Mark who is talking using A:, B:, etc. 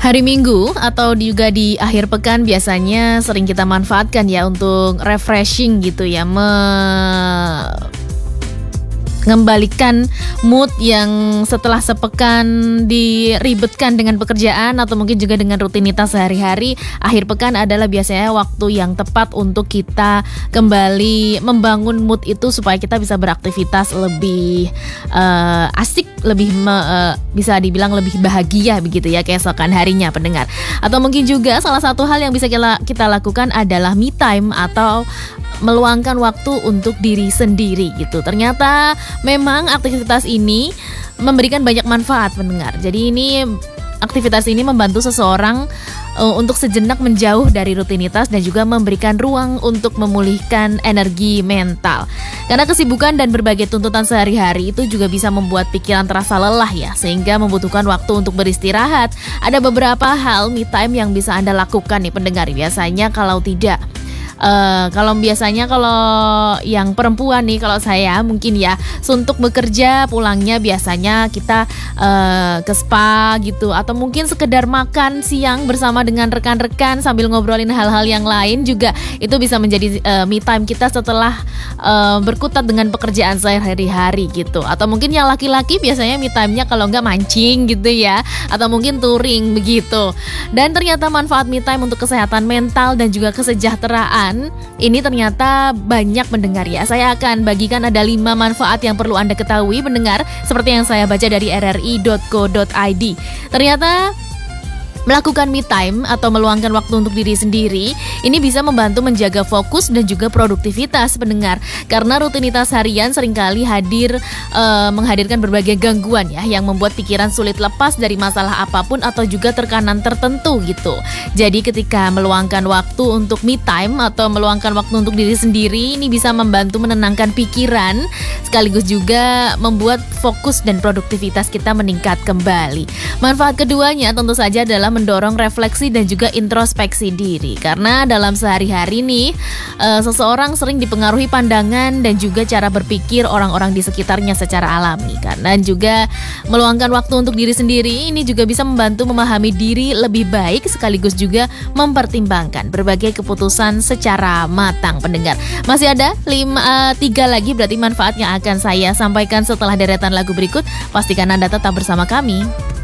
A: Hari Minggu atau juga di akhir pekan biasanya sering kita manfaatkan ya untuk refreshing gitu ya, mengembalikan mood yang setelah sepekan diribetkan dengan pekerjaan atau mungkin juga dengan rutinitas sehari-hari. Akhir pekan adalah biasanya waktu yang tepat untuk kita kembali membangun mood itu supaya kita bisa beraktivitas lebih asik, lebih bisa dibilang lebih bahagia begitu ya keesokan harinya pendengar. Atau mungkin juga salah satu hal yang bisa kita lakukan adalah me time atau meluangkan waktu untuk diri sendiri gitu. Ternyata memang aktivitas ini memberikan banyak manfaat pendengar. Jadi aktivitas ini membantu seseorang untuk sejenak menjauh dari rutinitas dan juga memberikan ruang untuk memulihkan energi mental. Karena kesibukan dan berbagai tuntutan sehari-hari itu juga bisa membuat pikiran terasa lelah ya, sehingga membutuhkan waktu untuk beristirahat. Ada beberapa hal me time yang bisa Anda lakukan nih pendengar. Biasanya kalau yang perempuan nih, kalau saya mungkin ya suntuk bekerja, pulangnya biasanya kita ke spa gitu, atau mungkin sekedar makan siang bersama dengan rekan-rekan sambil ngobrolin hal-hal yang lain juga itu bisa menjadi me time kita setelah berkutat dengan pekerjaan sehari-hari gitu. Atau mungkin yang laki-laki biasanya me time-nya kalau nggak mancing gitu ya, atau mungkin touring begitu. Dan ternyata manfaat me time untuk kesehatan mental dan juga kesejahteraan ini ternyata banyak pendengar ya. Saya akan bagikan ada 5 manfaat yang perlu Anda ketahui pendengar, seperti yang saya baca dari rri.co.id. Ternyata melakukan me time atau meluangkan waktu untuk diri sendiri ini bisa membantu menjaga fokus dan juga produktivitas pendengar. Karena rutinitas harian seringkali menghadirkan berbagai gangguan ya, yang membuat pikiran sulit lepas dari masalah apapun atau juga tekanan tertentu gitu. Jadi ketika meluangkan waktu untuk me time atau meluangkan waktu untuk diri sendiri, ini bisa membantu menenangkan pikiran sekaligus juga membuat fokus dan produktivitas kita meningkat kembali. Manfaat keduanya tentu saja adalah mendorong refleksi dan juga introspeksi diri. Karena dalam sehari-hari nih seseorang sering dipengaruhi pandangan dan juga cara berpikir orang-orang di sekitarnya secara alami. Karena juga meluangkan waktu untuk diri sendiri ini juga bisa membantu memahami diri lebih baik sekaligus juga mempertimbangkan berbagai keputusan secara matang pendengar. Masih ada 3 lagi berarti manfaat yang akan saya sampaikan setelah deretan lagu berikut. Pastikan Anda tetap bersama kami.